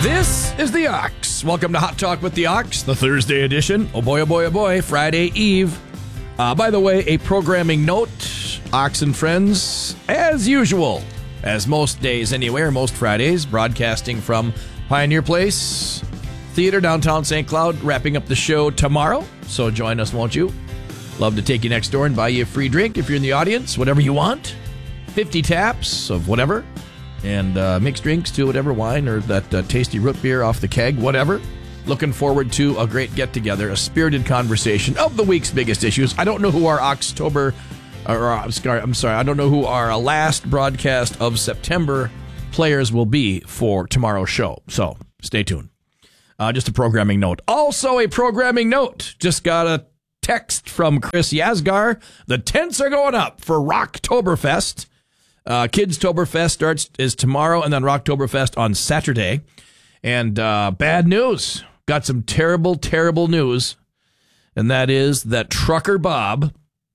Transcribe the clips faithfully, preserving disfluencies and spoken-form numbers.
This is the Ox. Welcome to Hot Talk with the Ox, the Thursday edition. Oh boy, oh boy, oh boy, Friday Eve. Uh, by the way, a programming note, Ox and Friends, as usual, as most days anyway, or most Fridays, broadcasting from Pioneer Place Theater, downtown Saint Cloud, wrapping up the show tomorrow. So join us, won't you? Love to take you next door and buy you a free drink if you're in the audience, whatever you want. fifty taps of whatever. And uh, mixed drinks too, whatever, wine or that uh, tasty root beer off the keg, whatever. Looking forward to a great get-together, a spirited conversation of the week's biggest issues. I don't know who our October, or uh, I'm sorry, I'm sorry, I don't know who our last broadcast of September players will be for tomorrow's show. So stay tuned. Uh, just a programming note. Also a programming note. Just got a text from Chris Yasgar. The tents are going up for Rocktoberfest. Uh, Kidstoberfest starts is tomorrow, and then Rocktoberfest on Saturday. And uh, bad news. Got some terrible, terrible news. And that is that Trucker Bob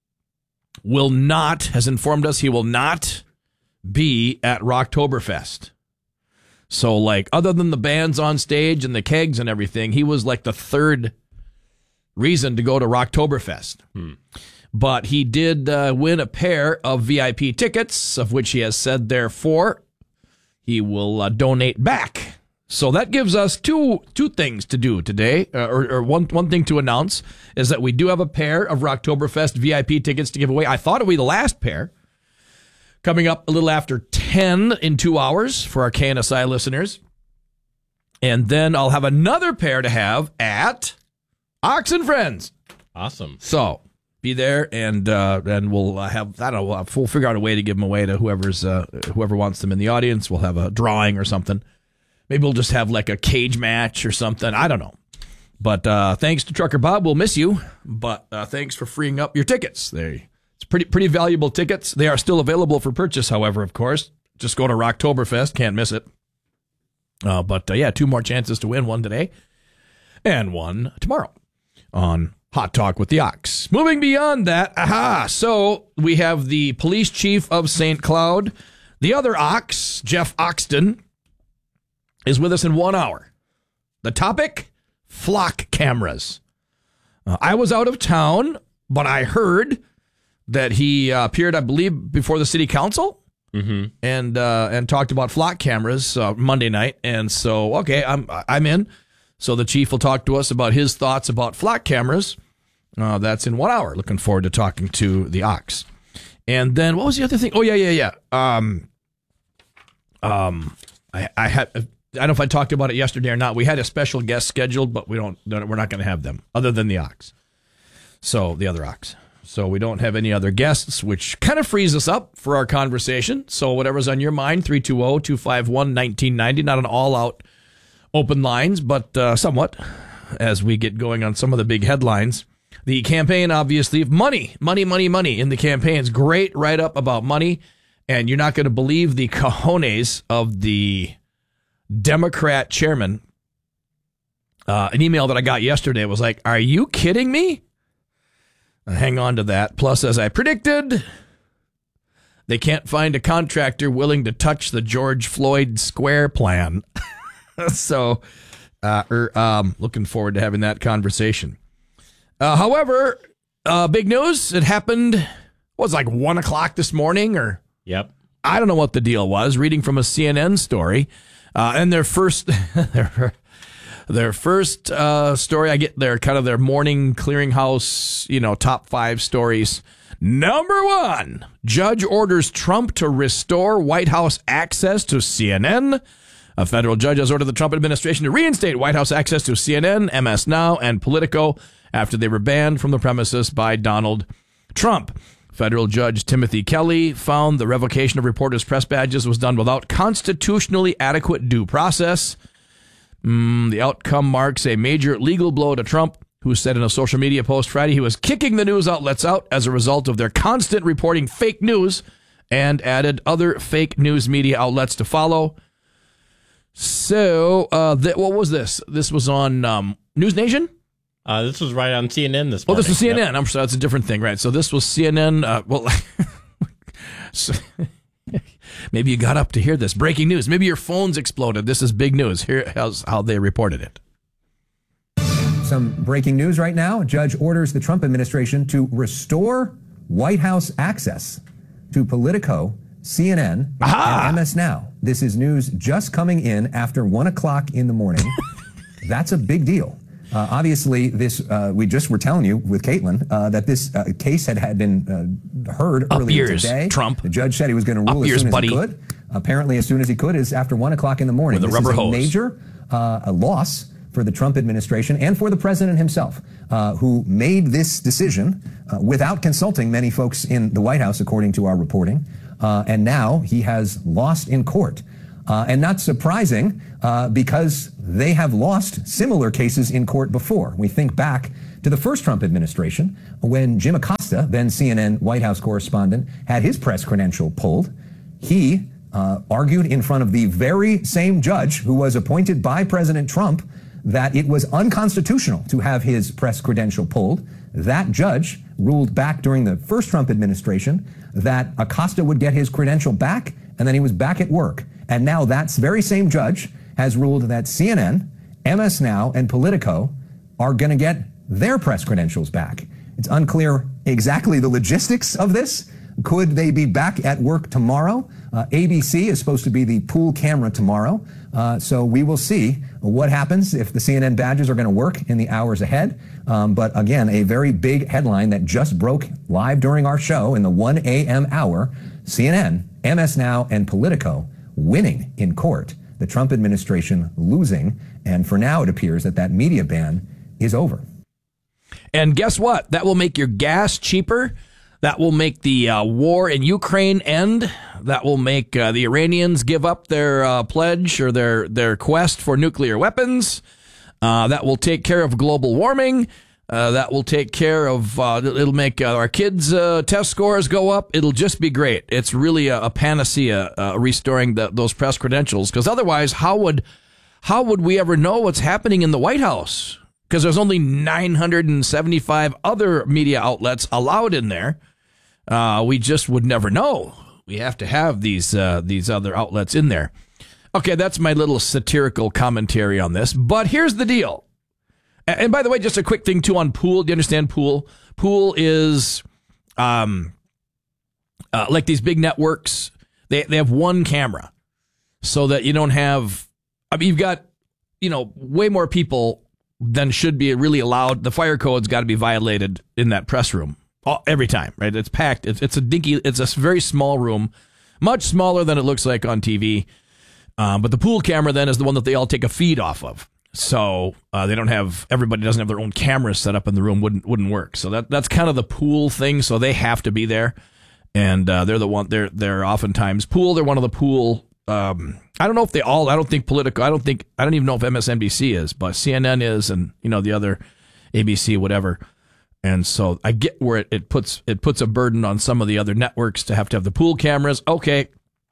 will not, has informed us he will not be at Rocktoberfest. So, like, other than the bands on stage and the kegs and everything, he was like the third reason to go to Rocktoberfest. Hmm. But he did uh, win a pair of V I P tickets, of which he has said, therefore, he will uh, donate back. So that gives us two two things to do today, uh, or, or one one thing to announce, is that we do have a pair of Rocktoberfest V I P tickets to give away. I thought it would be the last pair, coming up a little after ten in two hours for our K N S I listeners. And then I'll have another pair to have at Ox and Friends. Awesome. So be there, and uh, and we'll have, I don't know, we'll figure out a way to give them away to whoever's uh, whoever wants them in the audience. We'll have a drawing or something. Maybe we'll just have like a cage match or something. I don't know. But uh, thanks to Trucker Bob. We'll miss you. But uh, thanks for freeing up your tickets. They, it's pretty pretty valuable tickets. They are still available for purchase, however, of course. Just go to Rocktoberfest. Can't miss it. Uh, but uh, yeah, two more chances to win. One today and one tomorrow on Hot Talk with the Ox. Moving beyond that, aha, so we have the police chief of Saint Cloud. The other Ox, Jeff Oxton, is with us in one hour. The topic, flock cameras. Uh, I was out of town, but I heard that he uh, appeared, I believe, before the city council mm-hmm. and uh, and talked about flock cameras uh, Monday night. And so, okay, I'm I'm in. So the chief will talk to us about his thoughts about flock cameras. Uh, that's in one hour. Looking forward to talking to the Ox. And then what was the other thing? Oh, yeah, yeah, yeah. Um, um, I, I had, I don't know if I talked about it yesterday or not. We had a special guest scheduled, but we don't, we're not going to have them other than the Ox. So the other Ox. So we don't have any other guests, which kind of frees us up for our conversation. So whatever's on your mind, three two zero, two five one, one nine nine zero, not an all-out open lines, but uh, somewhat as we get going on some of the big headlines. The campaign, obviously, money, money, money, money in the campaigns. Great write-up about money, and you're not going to believe the cojones of the Democrat chairman. Uh, an email that I got yesterday was like, are you kidding me? Uh, hang on to that. Plus, as I predicted, they can't find a contractor willing to touch the George Floyd Square plan. So, uh, er, um, looking forward to having that conversation. Uh, however, uh, big news. It happened, what was it, like one o'clock this morning, or yep. I don't know what the deal was. Reading from a C N N story, uh, and their first, their, their first uh, story. I get their kind of their morning clearinghouse, you know, top five stories. Number one: judge orders Trump to restore White House access to C N N. A federal judge has ordered the Trump administration to reinstate White House access to C N N, M S Now, and Politico after they were banned from the premises by Donald Trump. Federal Judge Timothy Kelly found the revocation of reporters' press badges was done without constitutionally adequate due process. Mm, the outcome marks a major legal blow to Trump, who said in a social media post Friday he was kicking the news outlets out as a result of their constant reporting fake news, and added other fake news media outlets to follow. So, uh, th- what was this? This was on um, News Nation? Uh, this was right on C N N this morning. Oh, morning. this was C N N. Yep. I'm sorry, that's a different thing, right? So this was C N N. Uh, well, so, Maybe you got up to hear this. Breaking news. Maybe your phone's exploded. This is big news. Here's how they reported it. Some breaking news right now. A judge orders the Trump administration to restore White House access to Politico, C N N, Aha! and M S Now. This is news just coming in after one o'clock in the morning. That's a big deal. Uh, obviously, this uh, we just were telling you with Caitlin uh, that this uh, case had, had been uh, heard Up earlier yours, today. Trump. The judge said he was going to rule Up as yours, soon as buddy. he could. Apparently, as soon as he could is after one o'clock in the morning. With a this rubber is a hose. major uh, a loss for the Trump administration and for the president himself, uh, who made this decision uh, without consulting many folks in the White House, according to our reporting. Uh, and now he has lost in court. Uh, and not surprising, uh, because they have lost similar cases in court before. We think back to the first Trump administration when Jim Acosta, then C N N White House correspondent, had his press credential pulled. He uh, argued in front of the very same judge who was appointed by President Trump that it was unconstitutional to have his press credential pulled. That judge ruled back during the first Trump administration that Acosta would get his credential back, and then he was back at work. And now that very same judge has ruled that C N N, M S Now, and Politico are going to get their press credentials back. It's unclear exactly the logistics of this. Could they be back at work tomorrow? Uh, A B C is supposed to be the pool camera tomorrow. Uh, so we will see what happens if the C N N badges are going to work in the hours ahead. Um, but again, a very big headline that just broke live during our show in the one a.m. hour. C N N, M S Now, and Politico winning in court. The Trump administration losing. And for now, it appears that that media ban is over. And guess what? That will make your gas cheaper. That will make the uh, war in Ukraine end. That will make uh, the Iranians give up their uh, pledge or their, their quest for nuclear weapons. Uh, that will take care of global warming. Uh, that will take care of, uh, it'll make uh, our kids' uh, test scores go up. It'll just be great. It's really a, a panacea uh, restoring the, those press credentials. Because otherwise, how would how would we ever know what's happening in the White House? Because there's only nine hundred seventy-five other media outlets allowed in there. Uh, we just would never know. We have to have these uh, these other outlets in there. Okay, that's my little satirical commentary on this. But here's the deal. And by the way, just a quick thing, too, on Pool. Do you understand Pool? Pool is um, uh, like these big networks. They they have one camera so that you don't have, I mean, you've got, you know, way more people than should be really allowed. The fire code's got to be violated in that press room all, every time, right? It's packed. It's, it's a dinky, it's a very small room, much smaller than it looks like on T V. Um, but the Pool camera then is the one that they all take a feed off of. So uh, they don't have, everybody doesn't have their own cameras set up in the room, wouldn't wouldn't work. So that that's kind of the Pool thing. So they have to be there, and uh, they're the one. They're they're oftentimes Pool. They're one of the Pool. Um, I don't know if they all. I don't think Politico. I don't think. I don't even know if M S N B C is, but C N N is, and you know the other A B C, whatever. And so I get where it, it puts it puts a burden on some of the other networks to have to have the Pool cameras. Okay,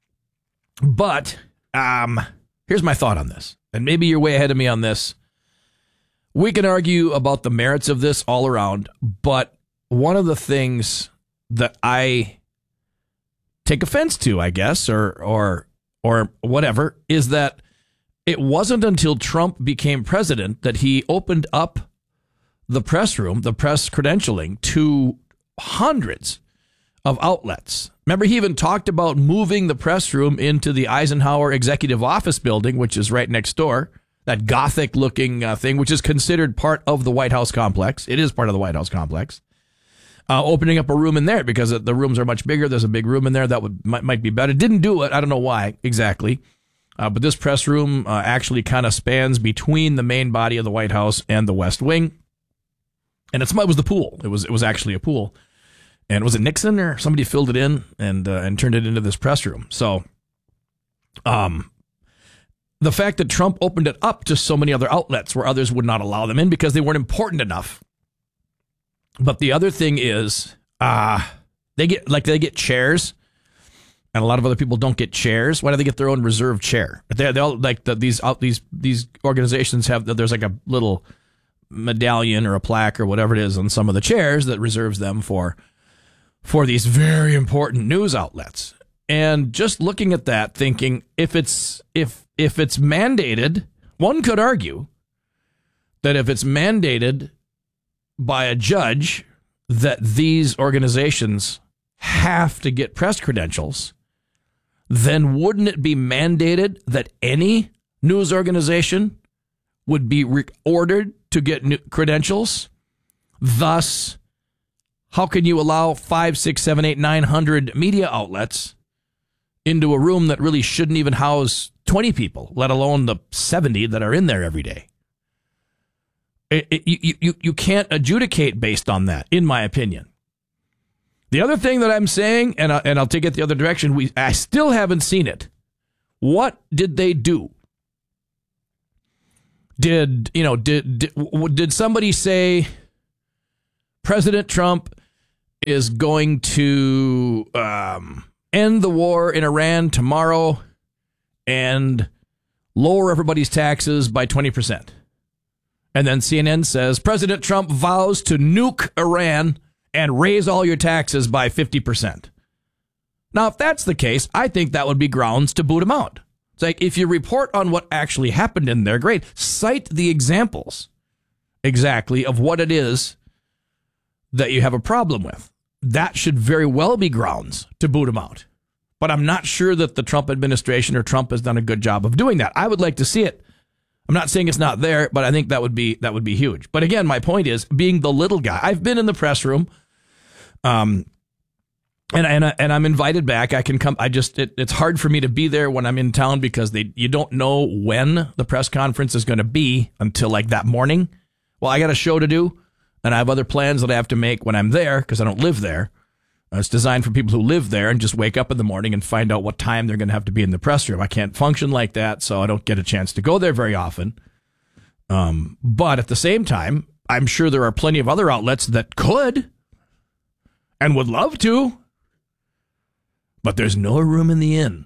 but um, here's my thought on this. And maybe you're way ahead of me on this. We can argue about the merits of this all around, but one of the things that I take offense to, I guess, or or or whatever, is that it wasn't until Trump became president that he opened up the press room, the press credentialing, to hundreds of outlets. Remember, he even talked about moving the press room into the Eisenhower Executive Office building, which is right next door, that Gothic-looking uh, thing, which is considered part of the White House complex. It is part of the White House complex. Uh, opening up a room in there because the rooms are much bigger. There's a big room in there that would might, might be better. Didn't do it. I don't know why exactly. Uh, but this press room uh, actually kind of spans between the main body of the White House and the West Wing. And it's, it was the pool. It was it was actually a pool. And was it Nixon or somebody filled it in and uh, and turned it into this press room? So, um, the fact that Trump opened it up to so many other outlets where others would not allow them in because they weren't important enough. But the other thing is, uh, they get like they get chairs, and a lot of other people don't get chairs. Why do they get their own reserved chair? They they all like the, these out these these organizations have. There's like a little medallion or a plaque or whatever it is on some of the chairs that reserves them for. for these very important news outlets. And just looking at that, thinking if it's if if it's mandated, one could argue that if it's mandated by a judge that these organizations have to get press credentials, then wouldn't it be mandated that any news organization would be re- ordered to get new credentials? Thus, how can you allow five, six, seven, eight, nine hundred media outlets into a room that really shouldn't even house twenty people, let alone the seventy that are in there every day? It, it, you, you, you can't adjudicate based on that, in my opinion. The other thing that I'm saying, and, I, and I'll take it the other direction, we I still haven't seen it. What did they do? Did, you know, did, did, did somebody say President Trump is going to um, end the war in Iran tomorrow and lower everybody's taxes by twenty percent? And then C N N says President Trump vows to nuke Iran and raise all your taxes by fifty percent. Now, if that's the case, I think that would be grounds to boot him out. It's like, if you report on what actually happened in there, great. Cite the examples exactly of what it is that you have a problem with. That should very well be grounds to boot him out. But I'm not sure that the Trump administration or Trump has done a good job of doing that. I would like to see it. I'm not saying it's not there, but I think that would be that would be huge. But again, my point is, being the little guy, I've been in the press room, um, and and and I'm invited back. I can come. I just it, it's hard for me to be there when I'm in town because they you don't know when the press conference is going to be until like that morning. Well, I got a show to do, and I have other plans that I have to make when I'm there because I don't live there. Uh, it's designed for people who live there and just wake up in the morning and find out what time they're going to have to be in the press room. I can't function like that, so I don't get a chance to go there very often. Um, but at the same time, I'm sure there are plenty of other outlets that could and would love to, but there's no room in the inn.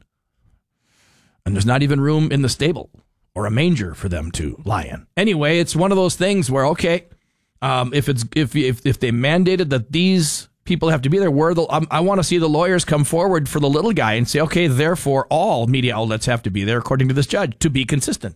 And there's not even room in the stable or a manger for them to lie in. Anyway, it's one of those things where, okay, um, if it's if if if they mandated that these people have to be there, where the um, I want to see the lawyers come forward for the little guy and say, okay, therefore all media outlets have to be there according to this judge to be consistent.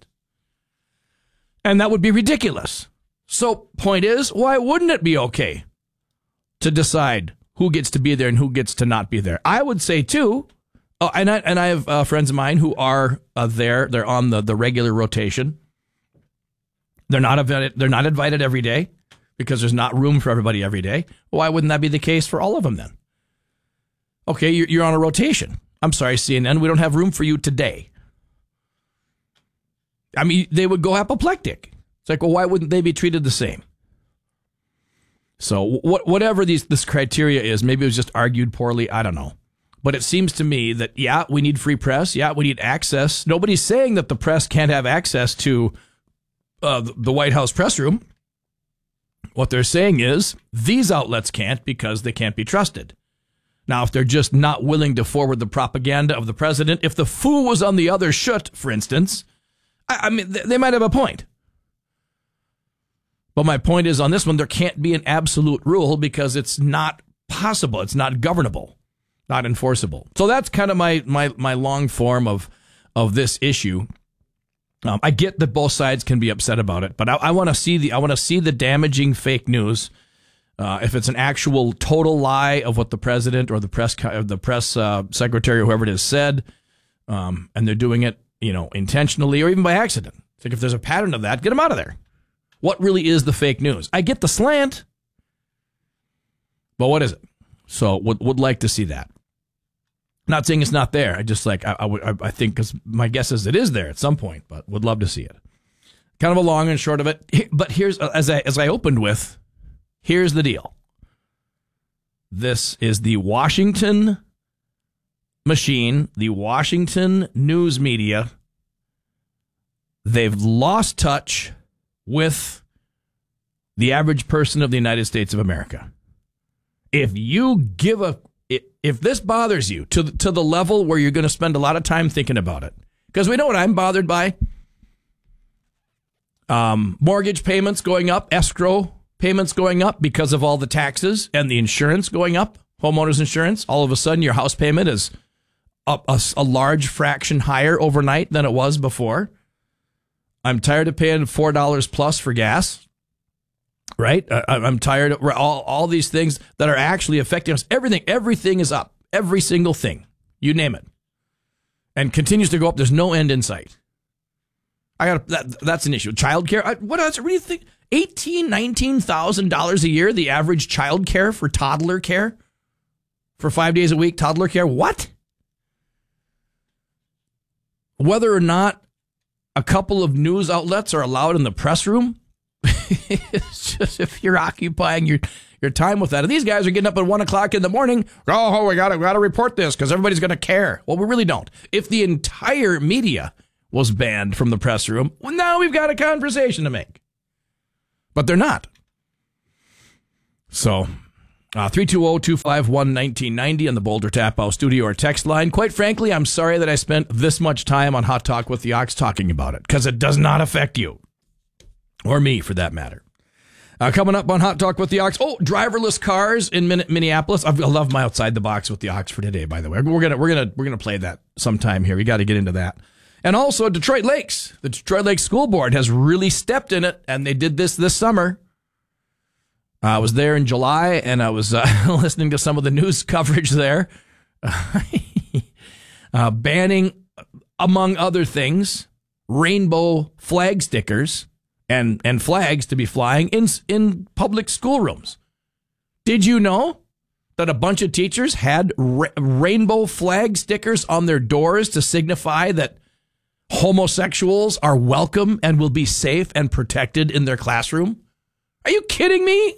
And that would be ridiculous. So point is, why wouldn't it be okay to decide who gets to be there and who gets to not be there? I would say too, oh, and I and I have uh, friends of mine who are uh, there. They're on the, the regular rotation. They're not invited. They're not invited every day because there's not room for everybody every day. Why wouldn't that be the case for all of them then? Okay, you're, you're on a rotation. I'm sorry, C N N, we don't have room for you today. I mean, they would go apoplectic. It's like, well, why wouldn't they be treated the same? So what, whatever these this criteria is, maybe it was just argued poorly. I don't know. But it seems to me that, yeah, we need free press. Yeah, we need access. Nobody's saying that the press can't have access to uh, the White House press room. What they're saying is these outlets can't because they can't be trusted. Now, if they're just not willing to forward the propaganda of the president, if the fool was on the other shoot, for instance, I, I mean, they might have a point. But my point is, on this one, there can't be an absolute rule because it's not possible. It's not governable, not enforceable. So that's kind of my my my long form of of this issue. Um, I get that both sides can be upset about it, but I, I want to see the I want to see the damaging fake news. Uh, if it's an actual total lie of what the president or the press or the press uh, secretary or whoever it is said, um, and they're doing it, you know, intentionally or even by accident. It's like if there's a pattern of that, get them out of there. What really is the fake news? I get the slant, but what is it? So would would like to see that. Not saying it's not there. I just like I I, I think because my guess is it is there at some point, but would love to see it. Kind of a long and short of it. But here's as I as I opened with. Here's the deal. This is the Washington machine, the Washington news media. They've lost touch with the average person of the United States of America. If you give a, if this bothers you to, to the level where you're going to spend a lot of time thinking about it, because we know what I'm bothered by. Um, mortgage payments going up, escrow payments going up because of all the taxes and the insurance going up, homeowners insurance. All of a sudden, your house payment is a, a, a large fraction higher overnight than it was before. I'm tired of paying four dollars plus for gas, right? I, I'm tired of all, all these things that are actually affecting us. Everything, everything is up. Every single thing. You name it. And continues to go up. There's no end in sight. I got that. That's an issue. Childcare. I, what else? What do you think? Eighteen, nineteen thousand dollars a year. The average childcare for toddler care for five days a week. Toddler care. What? Whether or not a couple of news outlets are allowed in the press room, it's just if you're occupying your your time with that. And these guys are getting up at one o'clock in the morning. Oh, we got to got to report this because everybody's going to care. Well, we really don't. If the entire media was banned from the press room, well, now we've got a conversation to make. But they're not. So, uh, three two zero, two five one, one nine nine zero on the Boulder Tap House studio or text line. Quite frankly, I'm sorry that I spent this much time on Hot Talk with the Ox talking about it, because it does not affect you. Or me, for that matter. Uh, coming up on Hot Talk with the Ox. Oh, driverless cars in Min- Minneapolis. I love my outside the box with the Ox for today, by the way. We're gonna we're gonna we're gonna play that sometime here. We got to get into that. And also Detroit Lakes. The Detroit Lakes School Board has really stepped in it, and they did this this summer. Uh, I was there in July, and I was uh, listening to some of the news coverage there. uh, banning, among other things, rainbow flag stickers and, and flags to be flying in in public schoolrooms. Did you know that a bunch of teachers had ra- rainbow flag stickers on their doors to signify that homosexuals are welcome and will be safe and protected in their classroom? Are you kidding me?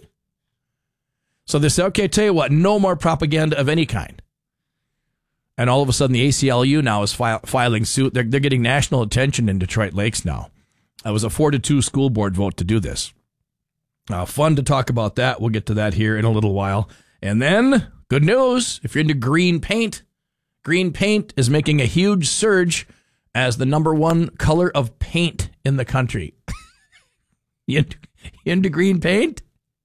So they say, okay, tell you what, no more propaganda of any kind. And all of a sudden, the A C L U now is file, filing suit. They're, they're getting national attention in Detroit Lakes now. It was a four to two school board vote to do this. Uh, fun to talk about that. We'll get to that here in a little while. And then, good news, if you're into green paint, green paint is making a huge surge as the number one color of paint in the country. you, into, you into green paint?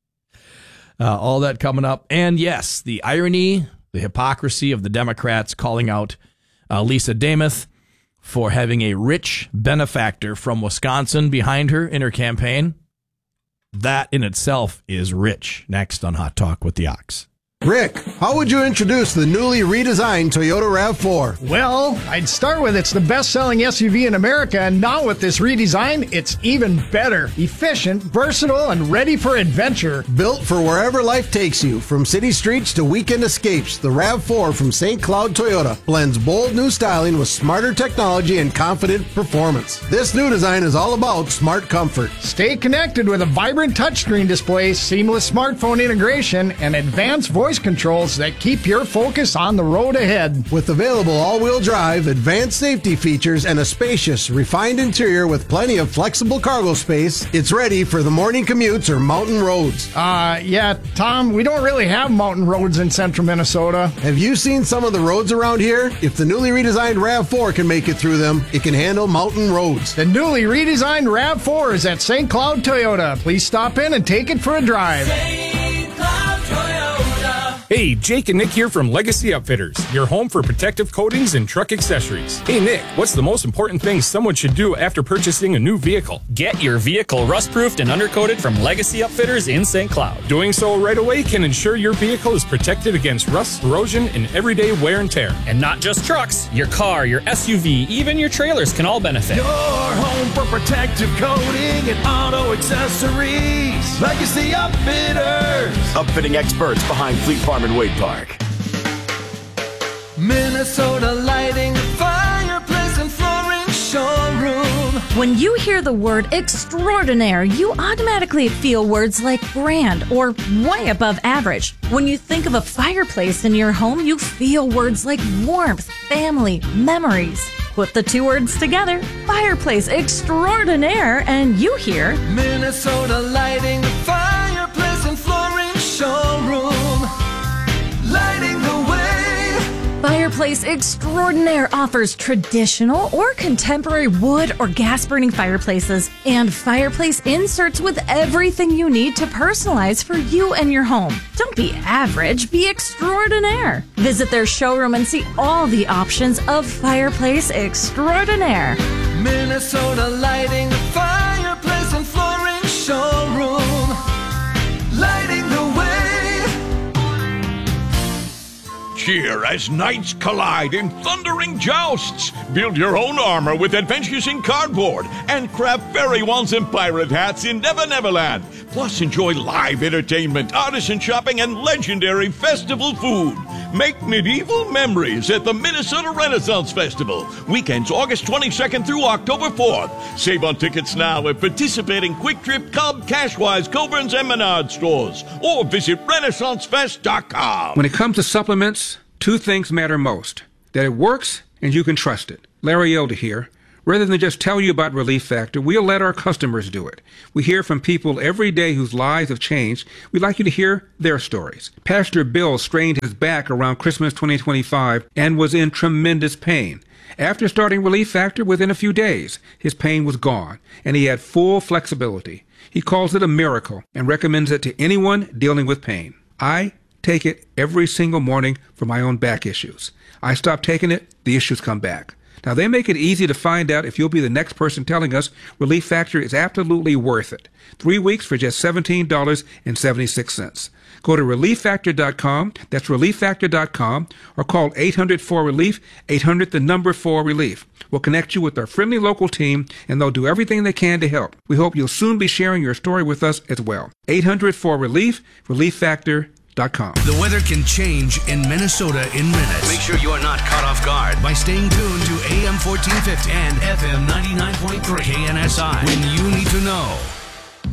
Uh, all that coming up. And yes, the irony, the hypocrisy of the Democrats calling out uh, Lisa Damoth for having a rich benefactor from Wisconsin behind her in her campaign. That in itself is rich. Next on Hot Talk with the Ox. Rick, how would you introduce the newly redesigned Toyota RAV four? Well, I'd start with it's the best-selling S U V in America, and now with this redesign, it's even better. Efficient, versatile, and ready for adventure. Built for wherever life takes you, from city streets to weekend escapes, the RAV four from Saint Cloud Toyota blends bold new styling with smarter technology and confident performance. This new design is all about smart comfort. Stay connected with a vibrant touchscreen display, seamless smartphone integration, and advanced voice controls that keep your focus on the road ahead. With available all-wheel drive, advanced safety features, and a spacious, refined interior with plenty of flexible cargo space, it's ready for the morning commutes or mountain roads. Uh, yeah, Tom, we don't really have mountain roads in central Minnesota. Have you seen some of the roads around here? If the newly redesigned RAV four can make it through them, it can handle mountain roads. The newly redesigned RAV four is at Saint Cloud Toyota. Please stop in and take it for a drive. Saint Cloud Toyota. Hey, Jake and Nick here from Legacy Upfitters, your home for protective coatings and truck accessories. Hey, Nick, what's the most important thing someone should do after purchasing a new vehicle? Get your vehicle rust-proofed and undercoated from Legacy Upfitters in Saint Cloud. Doing so right away can ensure your vehicle is protected against rust, corrosion, and everyday wear and tear. And not just trucks. Your car, your S U V, even your trailers can all benefit. Your home for protective coating and auto accessories. Legacy Upfitters. Upfitting experts behind Fleet Farm and Wade Park. Minnesota Lighting, fireplace and flooring showroom. When you hear the word extraordinaire, you automatically feel words like grand or way above average. When you think of a fireplace in your home, you feel words like warmth, family, memories. Put the two words together, fireplace extraordinaire, and you hear Minnesota Lighting, fireplace and flooring showroom. Lighting the way. Fireplace Fireplace Extraordinaire offers traditional or contemporary wood or gas-burning fireplaces and fireplace inserts with everything you need to personalize for you and your home. Don't be average, be extraordinaire. Visit their showroom and see all the options of Fireplace Extraordinaire. Minnesota Lighting, the fireplace and flooring showroom. Lighting the way. Cheer as knights collide in thundering jousts. Build your own armor with Adventures in Cardboard and craft fairy wands and pirate hats in Never Neverland. Plus, enjoy live entertainment, artisan shopping, and legendary festival food. Make medieval memories at the Minnesota Renaissance Festival. Weekends August twenty-second through October fourth. Save on tickets now at participating Quick Trip, Cub, Cashwise, Coburn's, and Menard stores. Or visit Renaissance Fest dot com. When it comes to supplements, two things matter most. That it works and you can trust it. Larry Elder here. Rather than just tell you about Relief Factor, we'll let our customers do it. We hear from people every day whose lives have changed. We'd like you to hear their stories. Pastor Bill strained his back around Christmas twenty twenty-five and was in tremendous pain. After starting Relief Factor, within a few days, his pain was gone, and he had full flexibility. He calls it a miracle and recommends it to anyone dealing with pain. I take it every single morning for my own back issues. I stop taking it, the issues come back. Now, they make it easy to find out if you'll be the next person telling us Relief Factor is absolutely worth it. Three weeks for just seventeen dollars and seventy-six cents. Go to relief factor dot com, that's relief factor dot com, or call eight hundred four relief, eight hundred the number four relief. We'll connect you with our friendly local team, and they'll do everything they can to help. We hope you'll soon be sharing your story with us as well. eight hundred four relief, relief factor dot com. The weather can change in Minnesota in minutes. Make sure you are not caught off guard by staying tuned to A M fourteen fifty and F M ninety-nine point three K N S I when you need to know.